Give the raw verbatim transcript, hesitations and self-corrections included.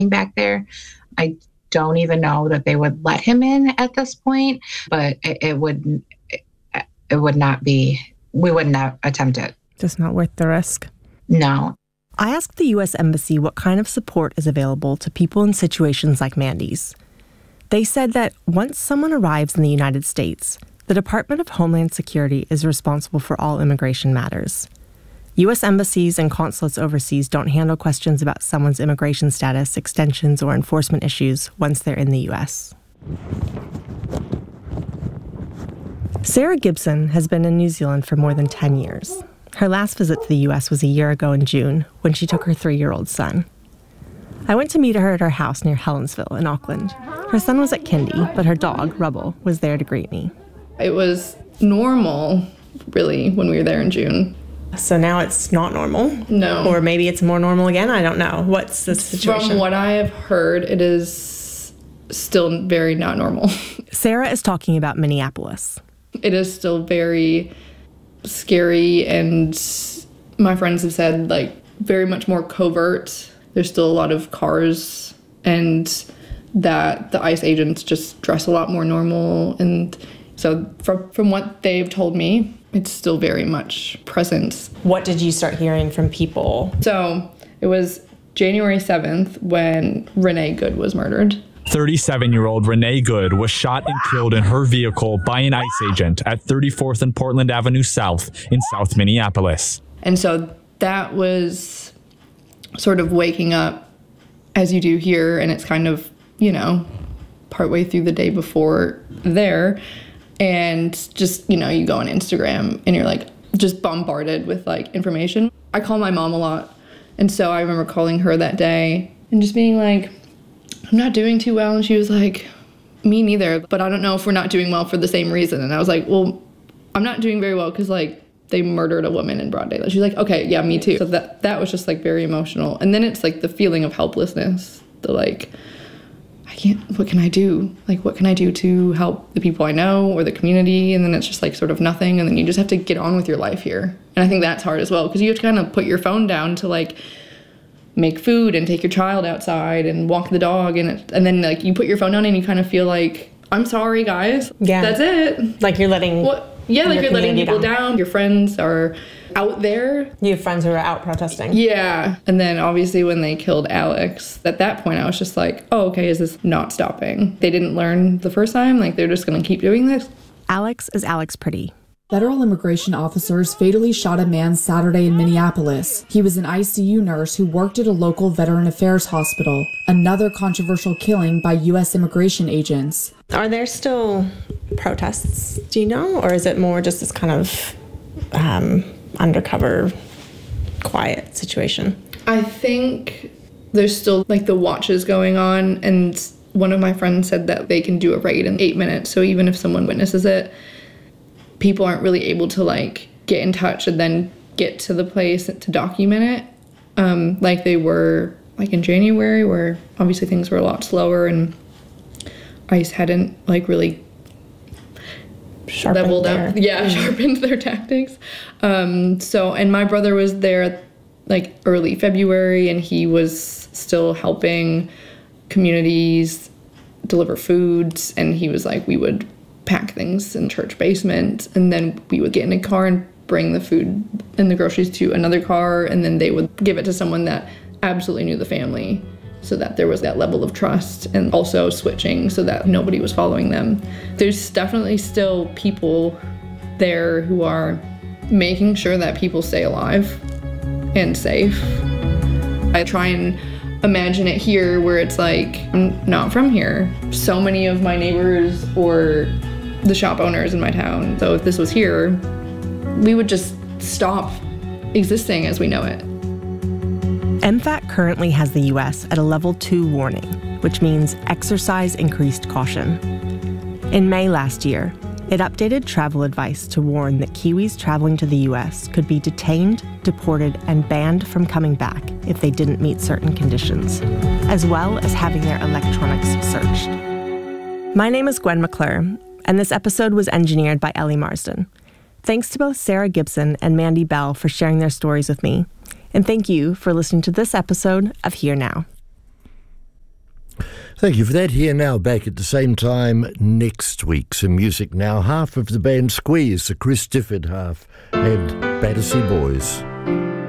back there. I don't even know that they would let him in at this point, but it, it would it would not be, we would not attempt it. Just not worth the risk. No. I asked the U S Embassy what kind of support is available to people in situations like Mandy's. They said that once someone arrives in the United States, the Department of Homeland Security is responsible for all immigration matters. U S embassies and consulates overseas don't handle questions about someone's immigration status, extensions, or enforcement issues once they're in the U S. Sarah Gibson has been in New Zealand for more than ten years. Her last visit to the U S was a year ago in June, when she took her three-year-old son. I went to meet her at her house near Helensville in Auckland. Her son was at kindy, but her dog, Rubble, was there to greet me. It was normal, really, when we were there in June. So now it's not normal? No. Or maybe it's more normal again? I don't know. What's the situation? From what I have heard, it is still very not normal. Sarah is talking about Minneapolis. It is still very scary, and my friends have said, like, very much more covert. There's still a lot of cars, and that the ICE agents just dress a lot more normal. And so from, from what they've told me, it's still very much present. What did you start hearing from people? So it was January seventh when Renee Good was murdered. thirty-seven-year-old Renee Good was shot and killed in her vehicle by an ICE agent at thirty-fourth and Portland Avenue South in South Minneapolis. And so that was sort of waking up as you do here, and it's kind of, you know, partway through the day before there. And just, you know, you go on Instagram and you're like just bombarded with like information. I call my mom a lot. And so I remember calling her that day and just being like, I'm not doing too well. And she was like, me neither, but I don't know if we're not doing well for the same reason. And I was like, well, I'm not doing very well because like they murdered a woman in broad daylight. She's like, okay, yeah, me too. So that, that was just like very emotional. And then it's like the feeling of helplessness, the like, I can't, what can I do? Like, what can I do to help the people I know or the community? And then it's just like sort of nothing. And then you just have to get on with your life here. And I think that's hard as well, because you have to kind of put your phone down to like make food and take your child outside and walk the dog. And it, and then like you put your phone down and you kind of feel like, I'm sorry, guys. Yeah. That's it. Like you're letting... What? Yeah, like you're letting people down. down. Your friends are out there. You have friends who are out protesting. Yeah. And then obviously when they killed Alex, at that point I was just like, oh, okay, is this not stopping? They didn't learn the first time? Like they're just going to keep doing this? Alex is Alex Pretty. Federal immigration officers fatally shot a man Saturday in Minneapolis. He was an I C U nurse who worked at a local Veteran Affairs hospital. Another controversial killing by U S immigration agents. Are there still protests, do you know? Or is it more just this kind of um, undercover, quiet situation? I think there's still like the watches going on, and one of my friends said that they can do a raid in eight minutes. So even if someone witnesses it, people aren't really able to like get in touch and then get to the place to document it um, like they were like in January, where obviously things were a lot slower and ICE hadn't like really sharpened leveled their, up, yeah, mm. sharpened their tactics. Um, so, and my brother was there like early February, and he was still helping communities deliver foods, and he was like, we would pack things in church basement, and then we would get in a car and bring the food and the groceries to another car, and then they would give it to someone that absolutely knew the family, so that there was that level of trust, and also switching so that nobody was following them. There's definitely still people there who are making sure that people stay alive and safe. I try and imagine it here where it's like, I'm not from here. So many of my neighbors or the shop owners in my town, so if this was here, we would just stop existing as we know it. M FAT currently has the U S at a level two warning, which means exercise increased caution. In May last year, it updated travel advice to warn that Kiwis traveling to the U S could be detained, deported, and banned from coming back if they didn't meet certain conditions, as well as having their electronics searched. My name is Gwen McClure, and this episode was engineered by Ellie Marsden. Thanks to both Sarah Gibson and Mandy Bell for sharing their stories with me. And thank you for listening to this episode of Here Now. Thank you for that. Here now, back at the same time next week. Some music now. Half of the band Squeeze, the Chris Difford half, and Battersea Boys.